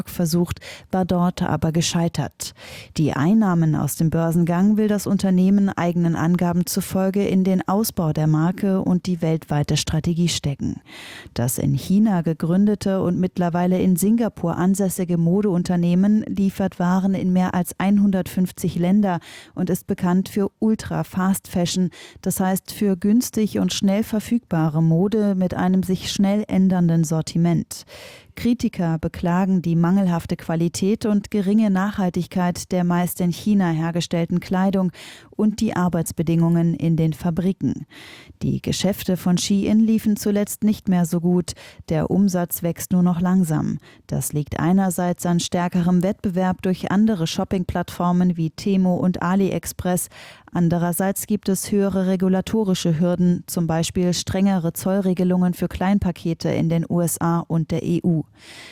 versucht, war dort aber gescheitert. Die Einnahmen aus dem Börsengang will das Unternehmen eigenen Angaben zufolge in den Ausbau der Marke und die weltweite Strategie stecken. Das in China gegründete und mittlerweile in Singapur ansässige Modeunternehmen liefert Waren in mehr als 150 Länder und ist bekannt für Ultra-Fast Fashion, das heißt für günstig und schnell verfügbare Mode mit einem sich schnell ändernden Sortiment. Kritiker beklagen die mangelhafte Qualität und geringe Nachhaltigkeit der meist in China hergestellten Kleidung und die Arbeitsbedingungen in den Fabriken. Die Geschäfte von Shein liefen zuletzt nicht mehr so gut. Der Umsatz wächst nur noch langsam. Das liegt einerseits an stärkerem Wettbewerb durch andere Shopping-Plattformen wie Temu und AliExpress. Andererseits gibt es höhere regulatorische Hürden, zum Beispiel strengere Zollregelungen für Kleinpakete in den USA und der EU.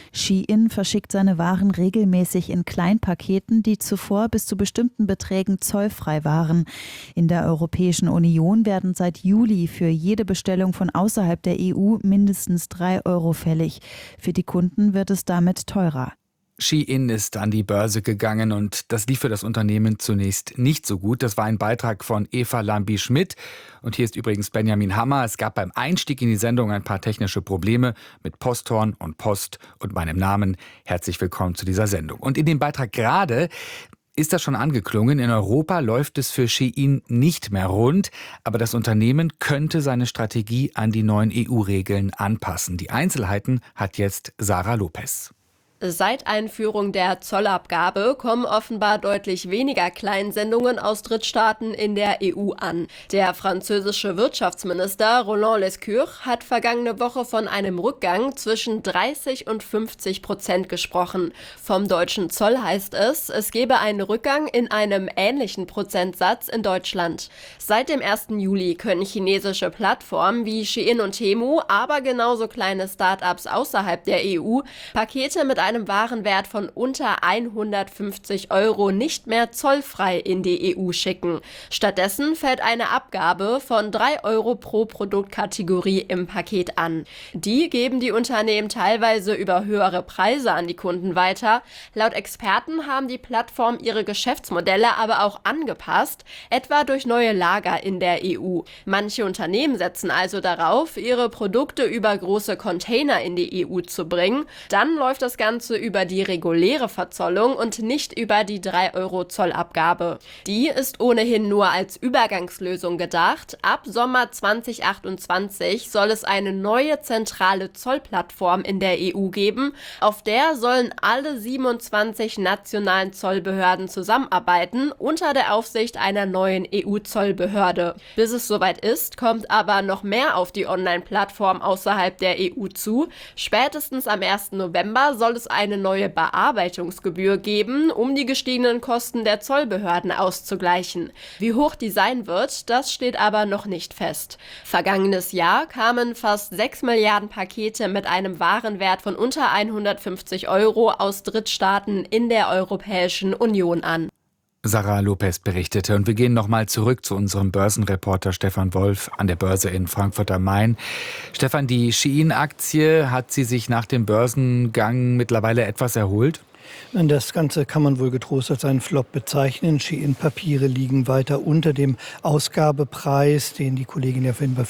Shein verschickt seine Waren regelmäßig in Kleinpaketen, die zuvor bis zu bestimmten Beträgen zollfrei waren. In der Europäischen Union werden seit Juli für jede Bestellung von außerhalb der EU mindestens 3 € fällig. Für die Kunden wird es damit teurer. Shein ist an die Börse gegangen und das lief für das Unternehmen zunächst nicht so gut. Das war ein Beitrag von Eva Lambi-Schmidt. Und hier ist übrigens Benjamin Hammer. Es gab beim Einstieg in die Sendung ein paar technische Probleme mit Posthorn und Post und meinem Namen. Herzlich willkommen zu dieser Sendung. Und in dem Beitrag gerade ist das schon angeklungen. In Europa läuft es für Shein nicht mehr rund, aber das Unternehmen könnte seine Strategie an die neuen EU-Regeln anpassen. Die Einzelheiten hat jetzt Sarah Lopez. Seit Einführung der Zollabgabe kommen offenbar deutlich weniger Kleinsendungen aus Drittstaaten in der EU an. Der französische Wirtschaftsminister Roland Lescure hat vergangene Woche von einem Rückgang zwischen 30 und 50% gesprochen. Vom deutschen Zoll heißt es, es gebe einen Rückgang in einem ähnlichen Prozentsatz in Deutschland. Seit dem 1. Juli können chinesische Plattformen wie Shein und Temu, aber genauso kleine Start-ups außerhalb der EU, Pakete mit einem Warenwert von unter 150 € nicht mehr zollfrei in die EU schicken. Stattdessen fällt eine Abgabe von 3 € pro Produktkategorie im Paket an. Die geben die Unternehmen teilweise über höhere Preise an die Kunden weiter. Laut Experten haben die Plattformen ihre Geschäftsmodelle aber auch angepasst, etwa durch neue Lager in der EU. Manche Unternehmen setzen also darauf, ihre Produkte über große Container in die EU zu bringen. Dann läuft das Ganze über die reguläre Verzollung und nicht über die 3 € Zollabgabe. Die ist ohnehin nur als Übergangslösung gedacht. Ab Sommer 2028 soll es eine neue zentrale Zollplattform in der EU geben. Auf der sollen alle 27 nationalen Zollbehörden zusammenarbeiten, unter der Aufsicht einer neuen EU-Zollbehörde. Bis es soweit ist, kommt aber noch mehr auf die Online-Plattform außerhalb der EU zu. Spätestens am 1. November soll es eine neue Bearbeitungsgebühr geben, um die gestiegenen Kosten der Zollbehörden auszugleichen. Wie hoch die sein wird, das steht aber noch nicht fest. Vergangenes Jahr kamen fast 6 Milliarden Pakete mit einem Warenwert von unter 150 € aus Drittstaaten in der Europäischen Union an. Sarah Lopez berichtete. Und wir gehen nochmal zurück zu unserem Börsenreporter Stefan Wolf an der Börse in Frankfurt am Main. Stefan, die Shein-Aktie, hat sie sich nach dem Börsengang mittlerweile etwas erholt? Das Ganze kann man wohl getrost als einen Flop bezeichnen. Shein-Papiere liegen weiter unter dem Ausgabepreis, den die Kollegin ja vorhin bei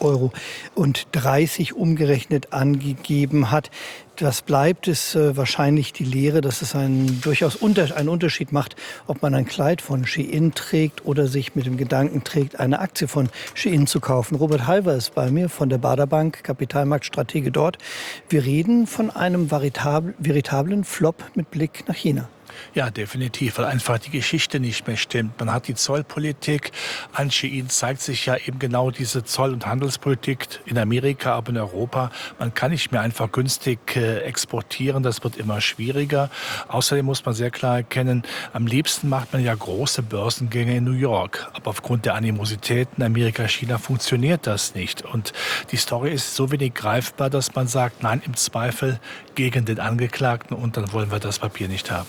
5,30 € umgerechnet angegeben hat. Was bleibt, ist wahrscheinlich die Lehre, dass es durchaus einen Unterschied macht, ob man ein Kleid von Shein trägt oder sich mit dem Gedanken trägt, eine Aktie von Shein zu kaufen. Robert Halver ist bei mir von der Baader Bank, Kapitalmarktstratege dort. Wir reden von einem veritablen Flop mit Blick nach China. Ja, definitiv, weil einfach die Geschichte nicht mehr stimmt. Man hat die Zollpolitik. An Shein zeigt sich ja eben genau diese Zoll- und Handelspolitik in Amerika, aber in Europa. Man kann nicht mehr einfach günstig exportieren. Das wird immer schwieriger. Außerdem muss man sehr klar erkennen, am liebsten macht man ja große Börsengänge in New York. Aber aufgrund der Animositäten Amerika, China funktioniert das nicht. Und die Story ist so wenig greifbar, dass man sagt, nein, im Zweifel gegen den Angeklagten und dann wollen wir das Papier nicht haben.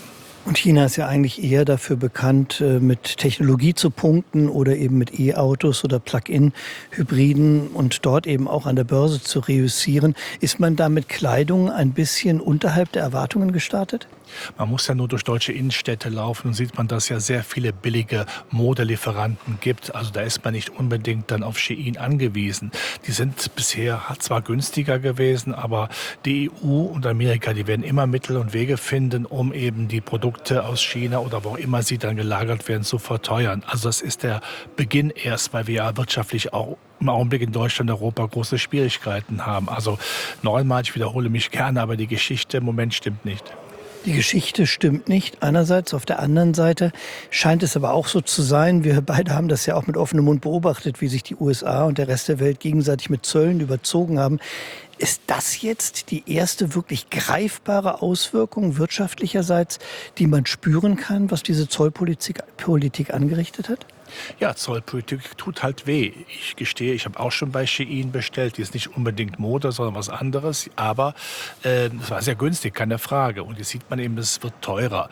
Und China ist ja eigentlich eher dafür bekannt, mit Technologie zu punkten oder eben mit E-Autos oder Plug-in-Hybriden und dort eben auch an der Börse zu reüssieren. Ist man da mit Kleidung ein bisschen unterhalb der Erwartungen gestartet? Man muss ja nur durch deutsche Innenstädte laufen und sieht man, dass es ja sehr viele billige Modelieferanten gibt. Also da ist man nicht unbedingt dann auf Shein angewiesen. Die sind bisher zwar günstiger gewesen, aber die EU und Amerika, die werden immer Mittel und Wege finden, um eben die Produkte aus China oder wo auch immer sie dann gelagert werden, zu verteuern. Also das ist der Beginn erst, weil wir ja wirtschaftlich auch im Augenblick in Deutschland und Europa große Schwierigkeiten haben. Also neunmal, ich wiederhole mich gerne, aber die Geschichte im Moment stimmt nicht. Die Geschichte stimmt nicht. Einerseits, auf der anderen Seite scheint es aber auch so zu sein. Wir beide haben das ja auch mit offenem Mund beobachtet, wie sich die USA und der Rest der Welt gegenseitig mit Zöllen überzogen haben. Ist das jetzt die erste wirklich greifbare Auswirkung wirtschaftlicherseits, die man spüren kann, was diese Zollpolitik angerichtet hat? Ja, Zollpolitik tut halt weh. Ich gestehe, ich habe auch schon bei Shein bestellt. Die ist nicht unbedingt Mode, sondern was anderes. Aber es war sehr günstig, keine Frage. Und jetzt sieht man eben, es wird teurer.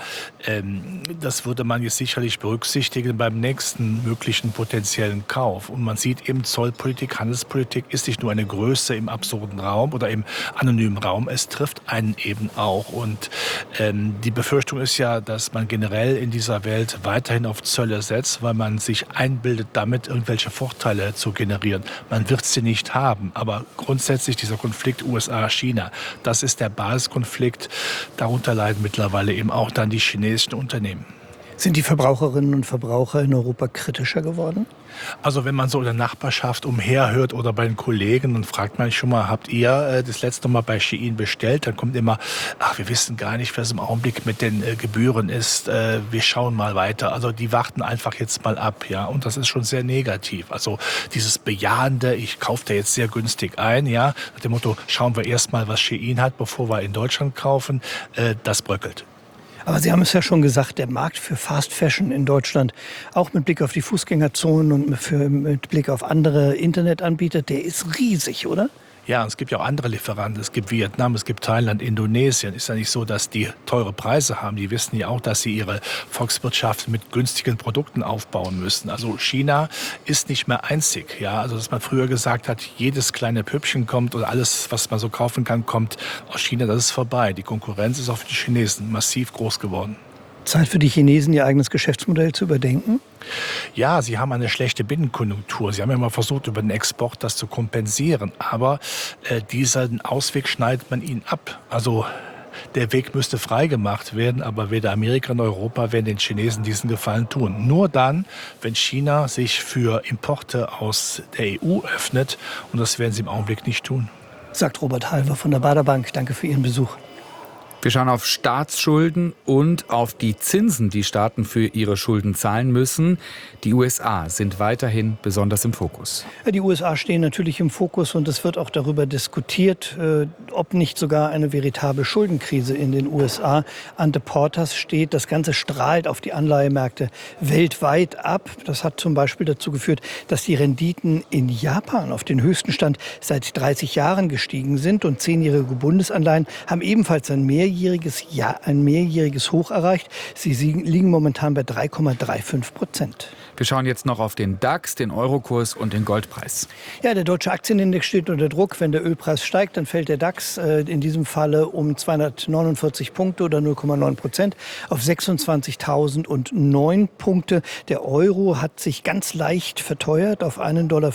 Das würde man jetzt sicherlich berücksichtigen beim nächsten möglichen potenziellen Kauf. Und man sieht eben, Zollpolitik, Handelspolitik ist nicht nur eine Größe im absurden Raum oder im anonymen Raum. Es trifft einen eben auch. Und die Befürchtung ist ja, dass man generell in dieser Welt weiterhin auf Zölle setzt, weil man sich einbildet, damit irgendwelche Vorteile zu generieren. Man wird sie nicht haben, aber grundsätzlich dieser Konflikt USA-China, das ist der Basiskonflikt. Darunter leiden mittlerweile eben auch dann die chinesischen Unternehmen. Sind die Verbraucherinnen und Verbraucher in Europa kritischer geworden? Also wenn man so in der Nachbarschaft umherhört oder bei den Kollegen, dann fragt man schon mal, habt ihr das letzte Mal bei Shein bestellt? Dann kommt immer, ach, wir wissen gar nicht, was im Augenblick mit den Gebühren ist. Wir schauen mal weiter. Also die warten einfach jetzt mal ab, ja. Und das ist schon sehr negativ. Also dieses Bejahende, ich kaufe da jetzt sehr günstig ein, ja. Nach dem Motto, schauen wir erst mal, was Shein hat, bevor wir in Deutschland kaufen, das bröckelt. Aber Sie haben es ja schon gesagt, der Markt für Fast Fashion in Deutschland, auch mit Blick auf die Fußgängerzonen und mit Blick auf andere Internetanbieter, der ist riesig, oder? Ja, es gibt ja auch andere Lieferanten. Es gibt Vietnam, es gibt Thailand, Indonesien. Ist ja nicht so, dass die teure Preise haben. Die wissen ja auch, dass sie ihre Volkswirtschaft mit günstigen Produkten aufbauen müssen. Also China ist nicht mehr einzig. Ja, also dass man früher gesagt hat, jedes kleine Püppchen kommt oder alles, was man so kaufen kann, kommt aus China. Das ist vorbei. Die Konkurrenz ist auf die Chinesen massiv groß geworden. Zeit für die Chinesen, ihr eigenes Geschäftsmodell zu überdenken? Ja, sie haben eine schlechte Binnenkonjunktur. Sie haben ja mal versucht, über den Export das zu kompensieren. Aber diesen Ausweg schneidet man ihnen ab. Also der Weg müsste freigemacht werden, aber weder Amerika noch Europa werden den Chinesen diesen Gefallen tun. Nur dann, wenn China sich für Importe aus der EU öffnet. Und das werden sie im Augenblick nicht tun. Sagt Robert Halver von der Baader Bank. Danke für Ihren Besuch. Wir schauen auf Staatsschulden und auf die Zinsen, die Staaten für ihre Schulden zahlen müssen. Die USA sind weiterhin besonders im Fokus. Die USA stehen natürlich im Fokus und es wird auch darüber diskutiert, ob nicht sogar eine veritable Schuldenkrise in den USA an der Portas steht. Das Ganze strahlt auf die Anleihemärkte weltweit ab. Das hat zum Beispiel dazu geführt, dass die Renditen in Japan auf den höchsten Stand seit 30 Jahren gestiegen sind und 10-jährige Bundesanleihen haben ebenfalls ein mehrjähriges Hoch erreicht. Sie liegen momentan bei 3,35%. Wir schauen jetzt noch auf den DAX, den Eurokurs und den Goldpreis. Ja, der deutsche Aktienindex steht unter Druck. Wenn der Ölpreis steigt, dann fällt der DAX in diesem Falle um 249 Punkte oder 0,9% auf 26.009 Punkte. Der Euro hat sich ganz leicht verteuert auf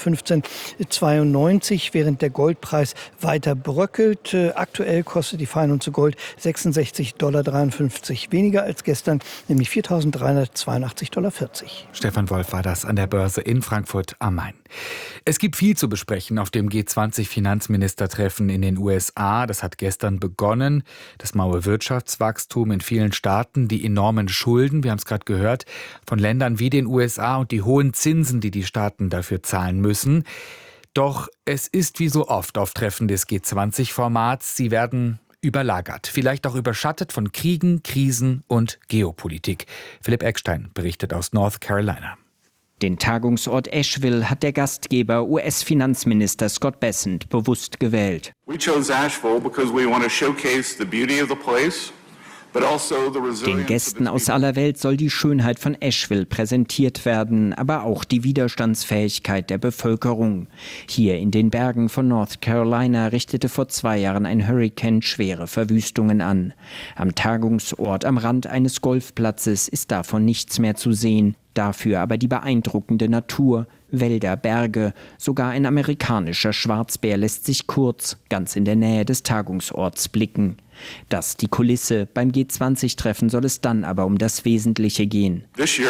$1,1592, während der Goldpreis weiter bröckelt. Aktuell kostet die Feinunze Gold $66,53 weniger als gestern, nämlich $4.382,40. Stefan Wolf war das an der Börse in Frankfurt am Main. Es gibt viel zu besprechen auf dem G20-Finanzministertreffen in den USA. Das hat gestern begonnen. Das maue Wirtschaftswachstum in vielen Staaten, die enormen Schulden, wir haben es gerade gehört, von Ländern wie den USA und die hohen Zinsen, die die Staaten dafür zahlen müssen. Doch es ist wie so oft auf Treffen des G20-Formats, sie werden überlagert, vielleicht auch überschattet von Kriegen, Krisen und Geopolitik. Philipp Eckstein berichtet aus North Carolina. Den Tagungsort Asheville hat der Gastgeber US-Finanzminister Scott Bessent bewusst gewählt. We chose Asheville because we want to showcase the beauty of the place, Den Gästen aus aller Welt soll die Schönheit von Asheville präsentiert werden, aber auch die Widerstandsfähigkeit der Bevölkerung. Hier in den Bergen von North Carolina richtete vor 2 Jahren ein Hurrikan schwere Verwüstungen an. Am Tagungsort am Rand eines Golfplatzes ist davon nichts mehr zu sehen. Dafür aber die beeindruckende Natur, Wälder, Berge, sogar ein amerikanischer Schwarzbär lässt sich kurz, ganz in der Nähe des Tagungsorts blicken. Das die Kulisse, beim G20-Treffen soll es dann aber um das Wesentliche gehen.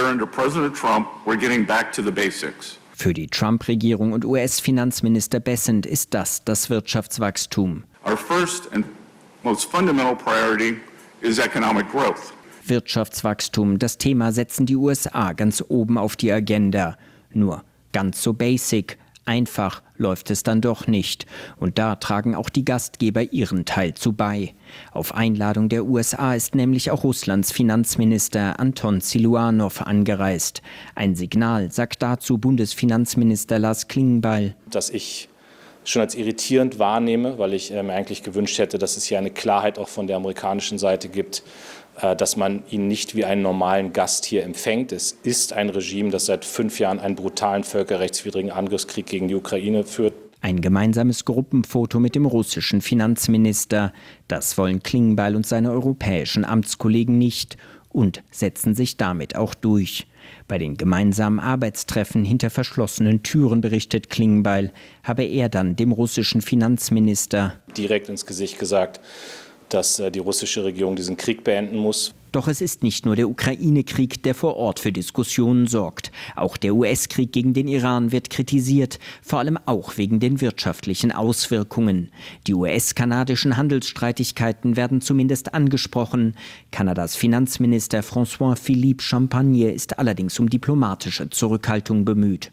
Für die Trump-Regierung und US-Finanzminister Bessent ist das Wirtschaftswachstum. Our first and most fundamental priority is economic growth. Wirtschaftswachstum, das Thema setzen die USA ganz oben auf die Agenda. Nur ganz so basic, einfach läuft es dann doch nicht. Und da tragen auch die Gastgeber ihren Teil zu bei. Auf Einladung der USA ist nämlich auch Russlands Finanzminister Anton Siluanow angereist. Ein Signal, sagt dazu Bundesfinanzminister Lars Klingbeil. Dass ich schon als irritierend wahrnehme, weil ich mir eigentlich gewünscht hätte, dass es hier eine Klarheit auch von der amerikanischen Seite gibt, dass man ihn nicht wie einen normalen Gast hier empfängt. Es ist ein Regime, das seit 5 Jahren einen brutalen völkerrechtswidrigen Angriffskrieg gegen die Ukraine führt. Ein gemeinsames Gruppenfoto mit dem russischen Finanzminister. Das wollen Klingbeil und seine europäischen Amtskollegen nicht und setzen sich damit auch durch. Bei den gemeinsamen Arbeitstreffen hinter verschlossenen Türen, berichtet Klingbeil, habe er dann dem russischen Finanzminister direkt ins Gesicht gesagt, dass die russische Regierung diesen Krieg beenden muss. Doch es ist nicht nur der Ukraine-Krieg, der vor Ort für Diskussionen sorgt. Auch der US-Krieg gegen den Iran wird kritisiert, vor allem auch wegen den wirtschaftlichen Auswirkungen. Die US-kanadischen Handelsstreitigkeiten werden zumindest angesprochen. Kanadas Finanzminister François-Philippe Champagner ist allerdings um diplomatische Zurückhaltung bemüht.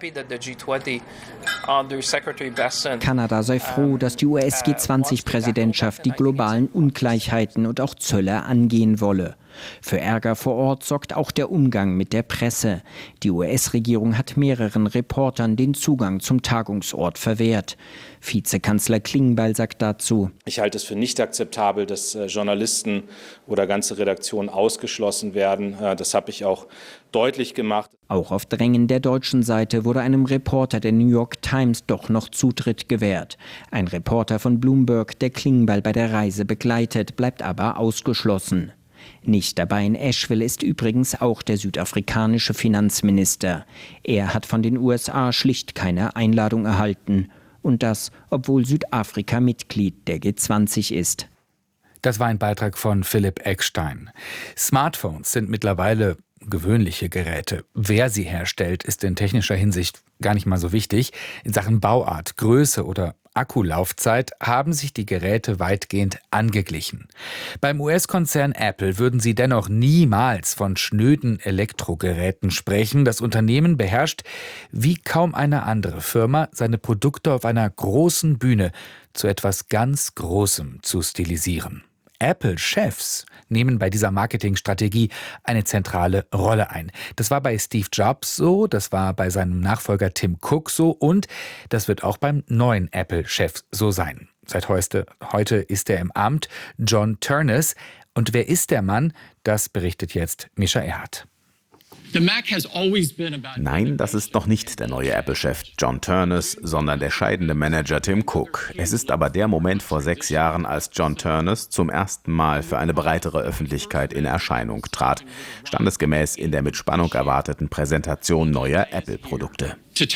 Kanada sei froh, dass die US-G20-Präsidentschaft die globalen Ungleichheiten und auch Zölle angehen wolle. Für Ärger vor Ort sorgt auch der Umgang mit der Presse. Die US-Regierung hat mehreren Reportern den Zugang zum Tagungsort verwehrt. Vizekanzler Klingbeil sagt dazu: Ich halte es für nicht akzeptabel, dass Journalisten oder ganze Redaktionen ausgeschlossen werden. Das habe ich auch deutlich gemacht. Auch auf Drängen der deutschen Seite wurde einem Reporter der New York Times doch noch Zutritt gewährt. Ein Reporter von Bloomberg, der Klingbeil bei der Reise begleitet, bleibt aber ausgeschlossen. Nicht dabei in Asheville ist übrigens auch der südafrikanische Finanzminister. Er hat von den USA schlicht keine Einladung erhalten. Und das, obwohl Südafrika Mitglied der G20 ist. Das war ein Beitrag von Philipp Eckstein. Smartphones sind mittlerweile gewöhnliche Geräte. Wer sie herstellt, ist in technischer Hinsicht gar nicht mal so wichtig. In Sachen Bauart, Größe oder Akkulaufzeit haben sich die Geräte weitgehend angeglichen. Beim US-Konzern Apple würden sie dennoch niemals von schnöden Elektrogeräten sprechen. Das Unternehmen beherrscht wie kaum eine andere Firma seine Produkte auf einer großen Bühne zu etwas ganz Großem zu stilisieren. Apple-Chefs nehmen bei dieser Marketingstrategie eine zentrale Rolle ein. Das war bei Steve Jobs so, das war bei seinem Nachfolger Tim Cook so und das wird auch beim neuen Apple-Chef so sein. Seit heute ist er im Amt, John Ternus. Und wer ist der Mann? Das berichtet jetzt Mischa Erhardt. Nein, das ist noch nicht der neue Apple-Chef John Ternus, sondern der scheidende Manager Tim Cook. Es ist aber der Moment vor 6 Jahren, als John Ternus zum ersten Mal für eine breitere Öffentlichkeit in Erscheinung trat. Standesgemäß in der mit Spannung erwarteten Präsentation neuer Apple-Produkte.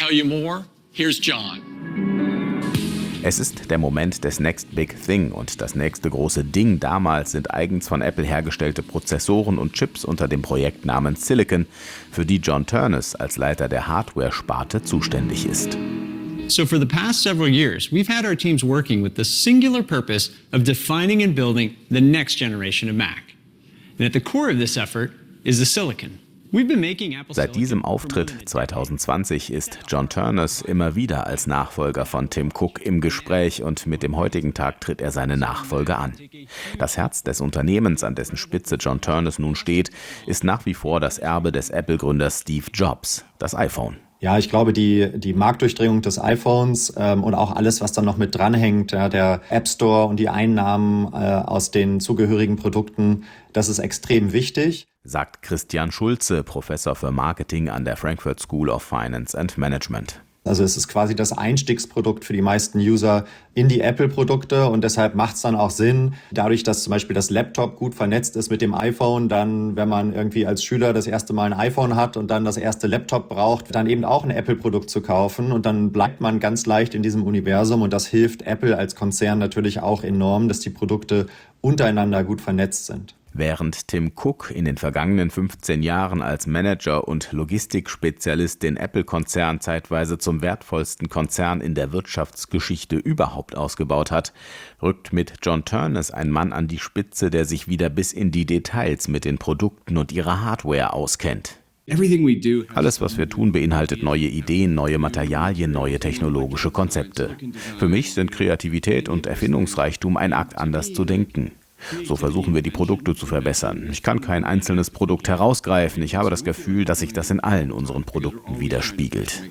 Es ist der Moment des Next Big Thing und das nächste große Ding damals sind eigens von Apple hergestellte Prozessoren und Chips unter dem Projektnamen Silicon, für die John Ternus als Leiter der Hardware-Sparte zuständig ist. So for the past several years, we've had our teams working with the singular purpose of defining and building the next generation of Mac. And at the core of this effort is the Silicon. Seit diesem Auftritt 2020 ist John Ternus immer wieder als Nachfolger von Tim Cook im Gespräch und mit dem heutigen Tag tritt er seine Nachfolge an. Das Herz des Unternehmens, an dessen Spitze John Ternus nun steht, ist nach wie vor das Erbe des Apple-Gründers Steve Jobs, das iPhone. Ja, ich glaube, die Marktdurchdringung des iPhones und auch alles, was dann noch mit dranhängt, ja, der App Store und die Einnahmen aus den zugehörigen Produkten, das ist extrem wichtig. Sagt Christian Schulze, Professor für Marketing an der Frankfurt School of Finance and Management. Also es ist quasi das Einstiegsprodukt für die meisten User in die Apple-Produkte und deshalb macht es dann auch Sinn, dadurch, dass zum Beispiel das Laptop gut vernetzt ist mit dem iPhone, dann, wenn man irgendwie als Schüler das erste Mal ein iPhone hat und dann das erste Laptop braucht, dann eben auch ein Apple-Produkt zu kaufen und dann bleibt man ganz leicht in diesem Universum und das hilft Apple als Konzern natürlich auch enorm, dass die Produkte untereinander gut vernetzt sind. Während Tim Cook in den vergangenen 15 Jahren als Manager und Logistikspezialist den Apple-Konzern zeitweise zum wertvollsten Konzern in der Wirtschaftsgeschichte überhaupt ausgebaut hat, rückt mit John Ternus ein Mann an die Spitze, der sich wieder bis in die Details mit den Produkten und ihrer Hardware auskennt. Alles, was wir tun, beinhaltet neue Ideen, neue Materialien, neue technologische Konzepte. Für mich sind Kreativität und Erfindungsreichtum ein Akt, anders zu denken. So versuchen wir, die Produkte zu verbessern. Ich kann kein einzelnes Produkt herausgreifen. Ich habe das Gefühl, dass sich das in allen unseren Produkten widerspiegelt.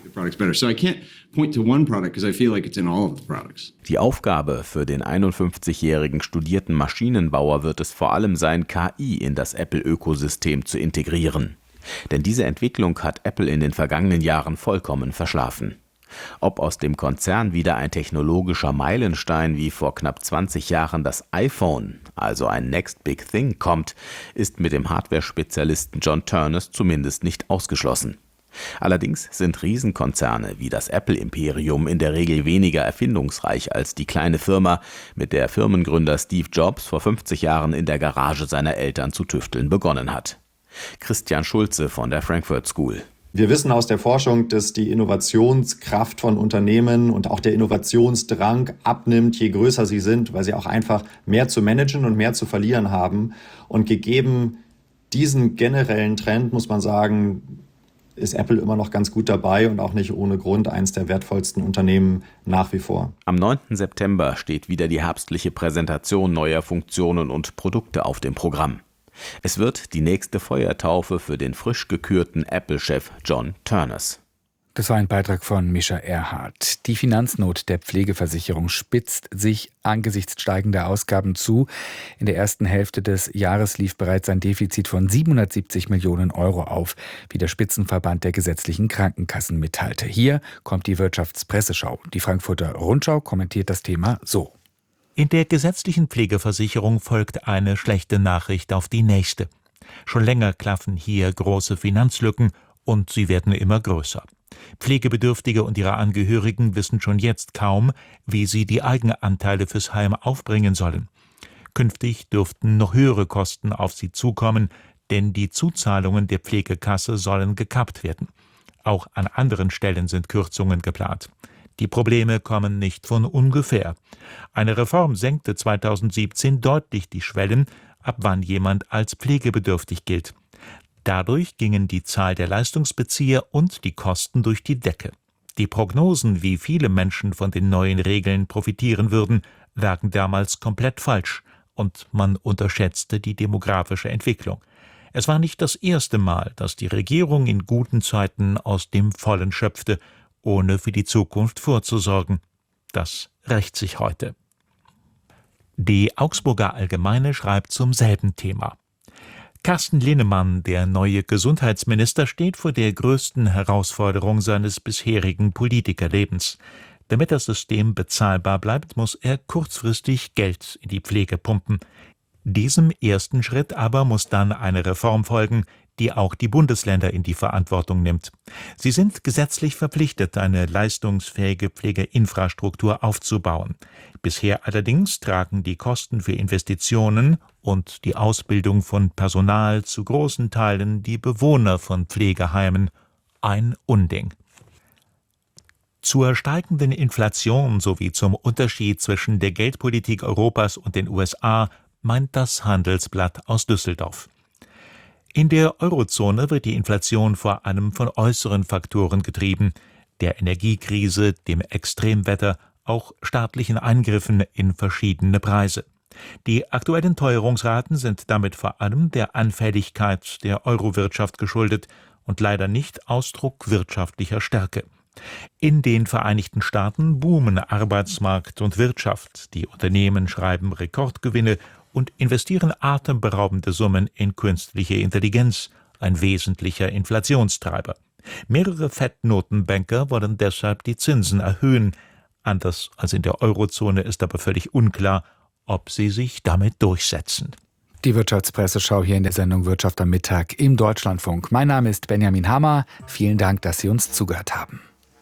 Die Aufgabe für den 51-jährigen studierten Maschinenbauer wird es vor allem sein, KI in das Apple-Ökosystem zu integrieren. Denn diese Entwicklung hat Apple in den vergangenen Jahren vollkommen verschlafen. Ob aus dem Konzern wieder ein technologischer Meilenstein wie vor knapp 20 Jahren das iPhone, also ein Next Big Thing, kommt, ist mit dem Hardware-Spezialisten John Ternus zumindest nicht ausgeschlossen. Allerdings sind Riesenkonzerne wie das Apple-Imperium in der Regel weniger erfindungsreich als die kleine Firma, mit der Firmengründer Steve Jobs vor 50 Jahren in der Garage seiner Eltern zu tüfteln begonnen hat. Christian Schulze von der Frankfurt School. Wir wissen aus der Forschung, dass die Innovationskraft von Unternehmen und auch der Innovationsdrang abnimmt, je größer sie sind, weil sie auch einfach mehr zu managen und mehr zu verlieren haben. Und gegeben diesen generellen Trend, muss man sagen, ist Apple immer noch ganz gut dabei und auch nicht ohne Grund eines der wertvollsten Unternehmen nach wie vor. Am 9. September steht wieder die herbstliche Präsentation neuer Funktionen und Produkte auf dem Programm. Es wird die nächste Feuertaufe für den frisch gekürten Apple-Chef John Ternus. Das war ein Beitrag von Mischa Erhardt. Die Finanznot der Pflegeversicherung spitzt sich angesichts steigender Ausgaben zu. In der ersten Hälfte des Jahres lief bereits ein Defizit von 770 Millionen Euro auf, wie der Spitzenverband der gesetzlichen Krankenkassen mitteilte. Hier kommt die Wirtschaftspresseschau. Die Frankfurter Rundschau kommentiert das Thema so. In der gesetzlichen Pflegeversicherung folgt eine schlechte Nachricht auf die nächste. Schon länger klaffen hier große Finanzlücken und sie werden immer größer. Pflegebedürftige und ihre Angehörigen wissen schon jetzt kaum, wie sie die Eigenanteile fürs Heim aufbringen sollen. Künftig dürften noch höhere Kosten auf sie zukommen, denn die Zuzahlungen der Pflegekasse sollen gekappt werden. Auch an anderen Stellen sind Kürzungen geplant. Die Probleme kommen nicht von ungefähr. Eine Reform senkte 2017 deutlich die Schwellen, ab wann jemand als pflegebedürftig gilt. Dadurch gingen die Zahl der Leistungsbezieher und die Kosten durch die Decke. Die Prognosen, wie viele Menschen von den neuen Regeln profitieren würden, lagen damals komplett falsch und man unterschätzte die demografische Entwicklung. Es war nicht das erste Mal, dass die Regierung in guten Zeiten aus dem Vollen schöpfte, ohne für die Zukunft vorzusorgen. Das rächt sich heute. Die Augsburger Allgemeine schreibt zum selben Thema. Carsten Linnemann, der neue Gesundheitsminister, steht vor der größten Herausforderung seines bisherigen Politikerlebens. Damit das System bezahlbar bleibt, muss er kurzfristig Geld in die Pflege pumpen. Diesem ersten Schritt aber muss dann eine Reform folgen, die auch die Bundesländer in die Verantwortung nimmt. Sie sind gesetzlich verpflichtet, eine leistungsfähige Pflegeinfrastruktur aufzubauen. Bisher allerdings tragen die Kosten für Investitionen und die Ausbildung von Personal zu großen Teilen die Bewohner von Pflegeheimen. Ein Unding. Zur steigenden Inflation sowie zum Unterschied zwischen der Geldpolitik Europas und den USA meint das Handelsblatt aus Düsseldorf. In der Eurozone wird die Inflation vor allem von äußeren Faktoren getrieben, der Energiekrise, dem Extremwetter, auch staatlichen Eingriffen in verschiedene Preise. Die aktuellen Teuerungsraten sind damit vor allem der Anfälligkeit der Eurowirtschaft geschuldet und leider nicht Ausdruck wirtschaftlicher Stärke. In den Vereinigten Staaten boomen Arbeitsmarkt und Wirtschaft. Die Unternehmen schreiben Rekordgewinne und investieren atemberaubende Summen in künstliche Intelligenz, ein wesentlicher Inflationstreiber. Mehrere Fed-Notenbanker wollen deshalb die Zinsen erhöhen. Anders als in der Eurozone ist aber völlig unklar, ob sie sich damit durchsetzen. Die Wirtschaftspresseschau hier in der Sendung Wirtschaft am Mittag im Deutschlandfunk. Mein Name ist Benjamin Hammer. Vielen Dank, dass Sie uns zugehört haben.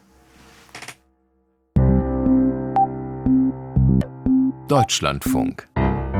Deutschlandfunk.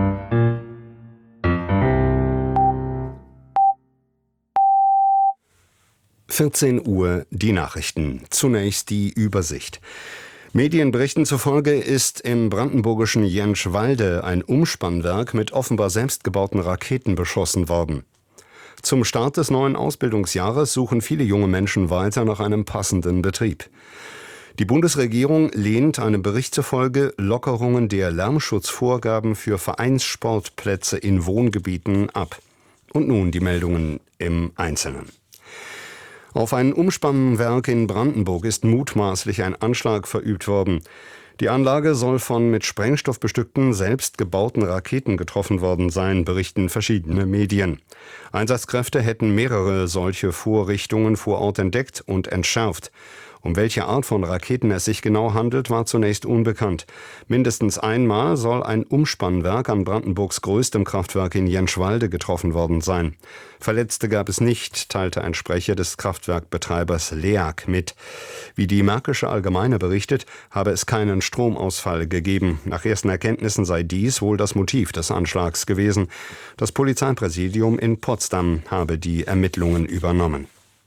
Uhr die Nachrichten. Zunächst die Übersicht. Medienberichten zufolge ist im brandenburgischen Jentschwalde ein Umspannwerk mit offenbar selbstgebauten Raketen beschossen worden. Zum Start des neuen Ausbildungsjahres suchen viele junge Menschen weiter nach einem passenden Betrieb. Die Bundesregierung lehnt einem Bericht zufolge Lockerungen der Lärmschutzvorgaben für Vereinssportplätze in Wohngebieten ab. Und nun die Meldungen im Einzelnen. Auf ein Umspannwerk in Brandenburg ist mutmaßlich ein Anschlag verübt worden. Die Anlage soll von mit Sprengstoff bestückten, selbst gebauten Raketen getroffen worden sein, berichten verschiedene Medien. Einsatzkräfte hätten mehrere solche Vorrichtungen vor Ort entdeckt und entschärft. Um welche Art von Raketen es sich genau handelt, war zunächst unbekannt. Mindestens einmal soll ein Umspannwerk an Brandenburgs größtem Kraftwerk in Jentschwalde getroffen worden sein. Verletzte gab es nicht, teilte ein Sprecher des Kraftwerkbetreibers LEAG mit. Wie die Märkische Allgemeine berichtet, habe es keinen Stromausfall gegeben. Nach ersten Erkenntnissen sei dies wohl das Motiv des Anschlags gewesen. Das Polizeipräsidium in Potsdam habe die Ermittlungen übernommen.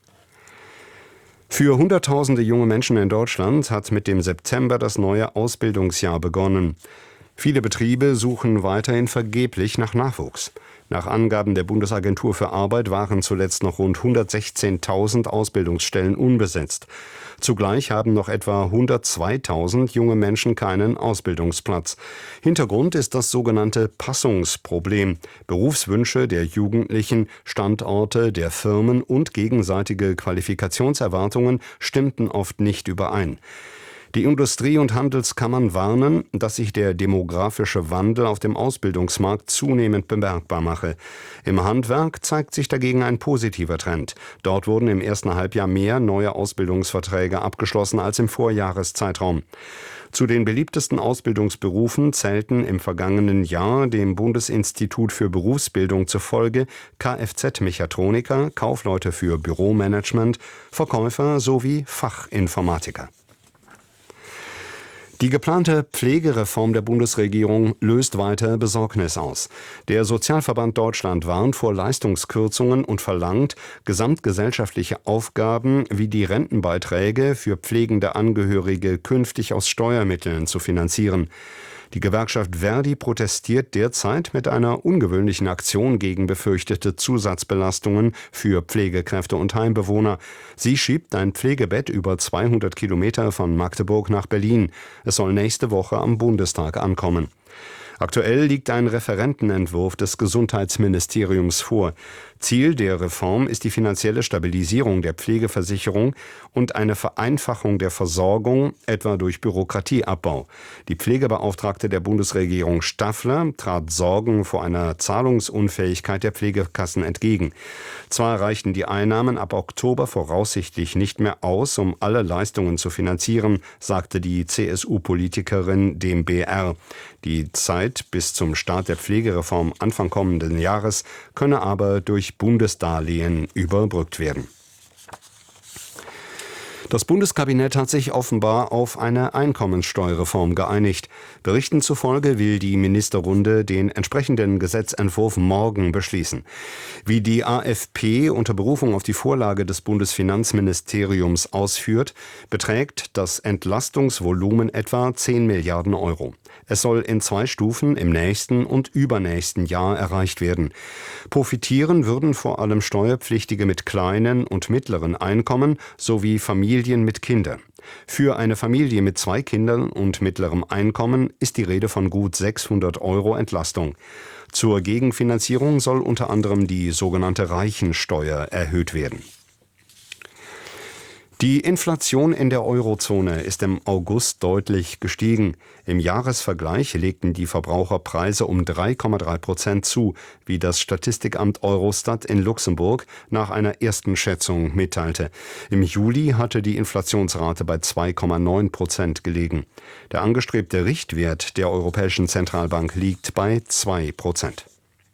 Für Hunderttausende junge Menschen in Deutschland hat mit dem September das neue Ausbildungsjahr begonnen. Viele Betriebe suchen weiterhin vergeblich nach Nachwuchs. Nach Angaben der Bundesagentur für Arbeit waren zuletzt noch rund 116.000 Ausbildungsstellen unbesetzt. Zugleich haben noch etwa 102.000 junge Menschen keinen Ausbildungsplatz. Hintergrund ist das sogenannte Passungsproblem. Berufswünsche der Jugendlichen, Standorte der Firmen und gegenseitige Qualifikationserwartungen stimmten oft nicht überein. Die Industrie- und Handelskammern warnen, dass sich der demografische Wandel auf dem Ausbildungsmarkt zunehmend bemerkbar mache. Im Handwerk zeigt sich dagegen ein positiver Trend. Dort wurden im ersten Halbjahr mehr neue Ausbildungsverträge abgeschlossen als im Vorjahreszeitraum. Zu den beliebtesten Ausbildungsberufen zählten im vergangenen Jahr dem Bundesinstitut für Berufsbildung zufolge Kfz-Mechatroniker, Kaufleute für Büromanagement, Verkäufer sowie Fachinformatiker. Die geplante Pflegereform der Bundesregierung löst weiter Besorgnis aus. Der Sozialverband Deutschland warnt vor Leistungskürzungen und verlangt, gesamtgesellschaftliche Aufgaben wie die Rentenbeiträge für pflegende Angehörige künftig aus Steuermitteln zu finanzieren. Die Gewerkschaft Verdi protestiert derzeit mit einer ungewöhnlichen Aktion gegen befürchtete Zusatzbelastungen für Pflegekräfte und Heimbewohner. Sie schiebt ein Pflegebett über 200 Kilometer von Magdeburg nach Berlin. Es soll nächste Woche am Bundestag ankommen. Aktuell liegt ein Referentenentwurf des Gesundheitsministeriums vor. Ziel der Reform ist die finanzielle Stabilisierung der Pflegeversicherung und eine Vereinfachung der Versorgung, etwa durch Bürokratieabbau. Die Pflegebeauftragte der Bundesregierung Staffler trat Sorgen vor einer Zahlungsunfähigkeit der Pflegekassen entgegen. Zwar reichten die Einnahmen ab Oktober voraussichtlich nicht mehr aus, um alle Leistungen zu finanzieren, sagte die CSU-Politikerin dem BR. Die Zeit bis zum Start der Pflegereform Anfang kommenden Jahres könne aber durch Bundesdarlehen überbrückt werden. Das Bundeskabinett hat sich offenbar auf eine Einkommensteuerreform geeinigt. Berichten zufolge will die Ministerrunde den entsprechenden Gesetzentwurf morgen beschließen. Wie die AfP unter Berufung auf die Vorlage des Bundesfinanzministeriums ausführt, beträgt das Entlastungsvolumen etwa 10 Milliarden Euro. Es soll in 2 Stufen im nächsten und übernächsten Jahr erreicht werden. Profitieren würden vor allem Steuerpflichtige mit kleinen und mittleren Einkommen sowie Familien mit Kindern. Für eine Familie mit 2 Kindern und mittlerem Einkommen ist die Rede von gut 600 Euro Entlastung. Zur Gegenfinanzierung soll unter anderem die sogenannte Reichensteuer erhöht werden. Die Inflation in der Eurozone ist im August deutlich gestiegen. Im Jahresvergleich legten die Verbraucherpreise um 3,3% zu, wie das Statistikamt Eurostat in Luxemburg nach einer ersten Schätzung mitteilte. Im Juli hatte die Inflationsrate bei 2,9% gelegen. Der angestrebte Richtwert der Europäischen Zentralbank liegt bei 2%.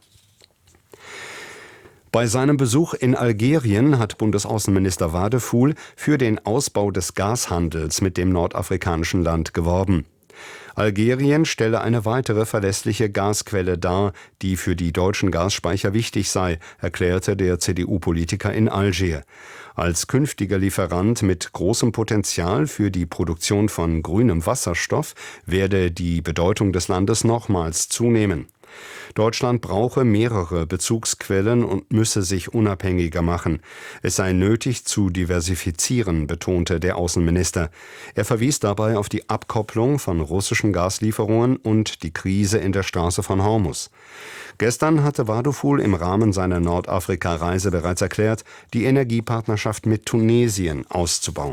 Bei seinem Besuch in Algerien hat Bundesaußenminister Wadefuhl für den Ausbau des Gashandels mit dem nordafrikanischen Land geworben. Algerien stelle eine weitere verlässliche Gasquelle dar, die für die deutschen Gasspeicher wichtig sei, erklärte der CDU-Politiker in Algier. Als künftiger Lieferant mit großem Potenzial für die Produktion von grünem Wasserstoff werde die Bedeutung des Landes nochmals zunehmen. Deutschland brauche mehrere Bezugsquellen und müsse sich unabhängiger machen. Es sei nötig zu diversifizieren, betonte der Außenminister. Er verwies dabei auf die Abkopplung von russischen Gaslieferungen und die Krise in der Straße von Hormuz. Gestern hatte Wadefuhl im Rahmen seiner Nordafrika-Reise bereits erklärt, die Energiepartnerschaft mit Tunesien auszubauen.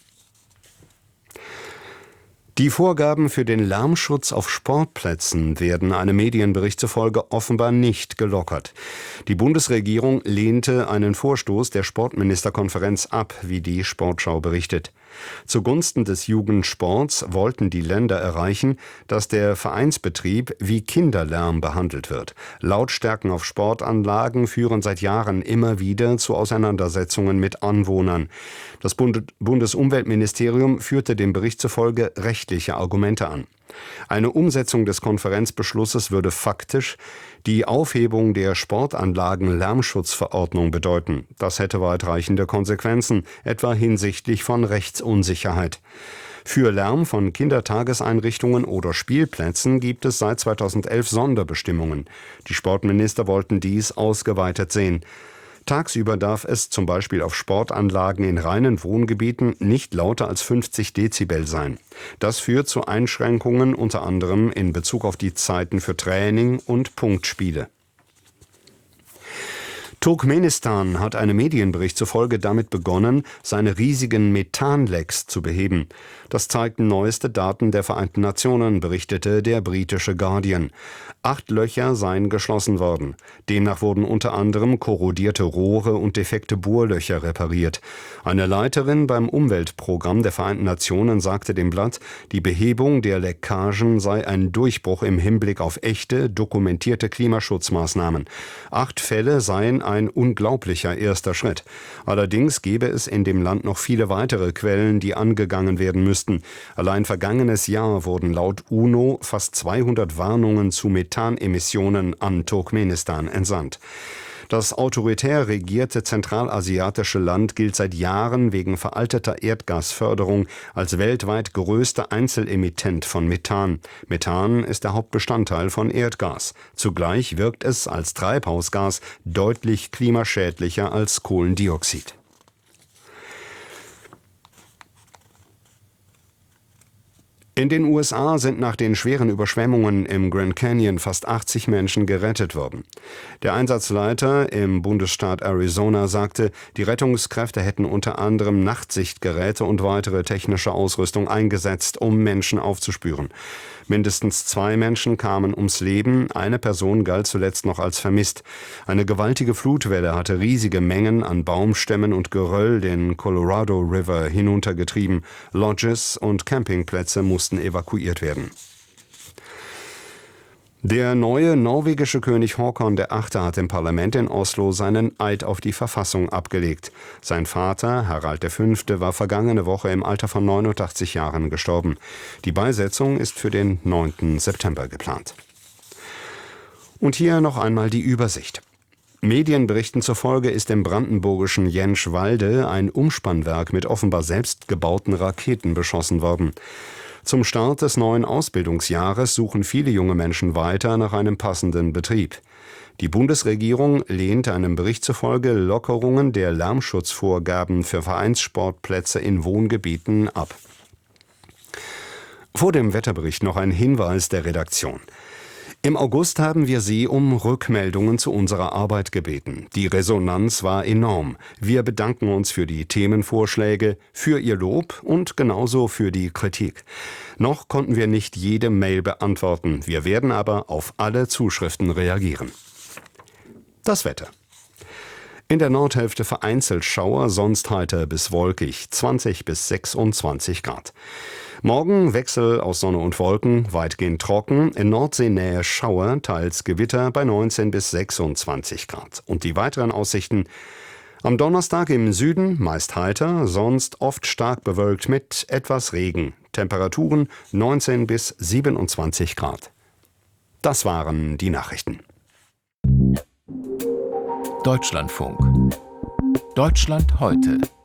Die Vorgaben für den Lärmschutz auf Sportplätzen werden einem Medienbericht zufolge offenbar nicht gelockert. Die Bundesregierung lehnte einen Vorstoß der Sportministerkonferenz ab, wie die Sportschau berichtet. Zugunsten des Jugendsports wollten die Länder erreichen, dass der Vereinsbetrieb wie Kinderlärm behandelt wird. Lautstärken auf Sportanlagen führen seit Jahren immer wieder zu Auseinandersetzungen mit Anwohnern. Das Bundesumweltministerium führte dem Bericht zufolge rechtliche Argumente an. Eine Umsetzung des Konferenzbeschlusses würde faktisch die Aufhebung der Sportanlagen-Lärmschutzverordnung bedeuten. Das hätte weitreichende Konsequenzen, etwa hinsichtlich von Rechtsunsicherheit. Für Lärm von Kindertageseinrichtungen oder Spielplätzen gibt es seit 2011 Sonderbestimmungen. Die Sportminister wollten dies ausgeweitet sehen. Tagsüber darf es zum Beispiel auf Sportanlagen in reinen Wohngebieten nicht lauter als 50 Dezibel sein. Das führt zu Einschränkungen unter anderem in Bezug auf die Zeiten für Training und Punktspiele. Turkmenistan hat einem Medienbericht zufolge damit begonnen, seine riesigen Methanlecks zu beheben. Das zeigten neueste Daten der Vereinten Nationen, berichtete der britische Guardian. 8 Löcher seien geschlossen worden. Demnach wurden unter anderem korrodierte Rohre und defekte Bohrlöcher repariert. Eine Leiterin beim Umweltprogramm der Vereinten Nationen sagte dem Blatt, die Behebung der Leckagen sei ein Durchbruch im Hinblick auf echte, dokumentierte Klimaschutzmaßnahmen. 8 Fälle seien ein unglaublicher erster Schritt. Allerdings gäbe es in dem Land noch viele weitere Quellen, die angegangen werden müssten. Allein vergangenes Jahr wurden laut UNO fast 200 Warnungen zu Methanemissionen an Turkmenistan entsandt. Das autoritär regierte zentralasiatische Land gilt seit Jahren wegen veralteter Erdgasförderung als weltweit größter Einzelemittent von Methan. Methan ist der Hauptbestandteil von Erdgas. Zugleich wirkt es als Treibhausgas deutlich klimaschädlicher als Kohlendioxid. In den USA sind nach den schweren Überschwemmungen im Grand Canyon fast 80 Menschen gerettet worden. Der Einsatzleiter im Bundesstaat Arizona sagte, die Rettungskräfte hätten unter anderem Nachtsichtgeräte und weitere technische Ausrüstung eingesetzt, um Menschen aufzuspüren. Mindestens 2 Menschen kamen ums Leben, eine Person galt zuletzt noch als vermisst. Eine gewaltige Flutwelle hatte riesige Mengen an Baumstämmen und Geröll den Colorado River hinuntergetrieben. Lodges und Campingplätze mussten evakuiert werden. Der neue norwegische König Håkon VIII. Hat im Parlament in Oslo seinen Eid auf die Verfassung abgelegt. Sein Vater, Harald V., war vergangene Woche im Alter von 89 Jahren gestorben. Die Beisetzung ist für den 9. September geplant. Und hier noch einmal die Übersicht. Medienberichten zufolge ist im brandenburgischen Jänschwalde ein Umspannwerk mit offenbar selbstgebauten Raketen beschossen worden. Zum Start des neuen Ausbildungsjahres suchen viele junge Menschen weiter nach einem passenden Betrieb. Die Bundesregierung lehnt einem Bericht zufolge Lockerungen der Lärmschutzvorgaben für Vereinssportplätze in Wohngebieten ab. Vor dem Wetterbericht noch ein Hinweis der Redaktion. Im August haben wir Sie um Rückmeldungen zu unserer Arbeit gebeten. Die Resonanz war enorm. Wir bedanken uns für die Themenvorschläge, für Ihr Lob und genauso für die Kritik. Noch konnten wir nicht jede Mail beantworten. Wir werden aber auf alle Zuschriften reagieren. Das Wetter. In der Nordhälfte vereinzelt Schauer, sonst heiter bis wolkig, 20 bis 26 Grad. Morgen Wechsel aus Sonne und Wolken, weitgehend trocken, in Nordseenähe Schauer, teils Gewitter bei 19 bis 26 Grad. Und die weiteren Aussichten: am Donnerstag im Süden meist heiter, sonst oft stark bewölkt mit etwas Regen. Temperaturen 19 bis 27 Grad. Das waren die Nachrichten. Deutschlandfunk. Deutschland heute.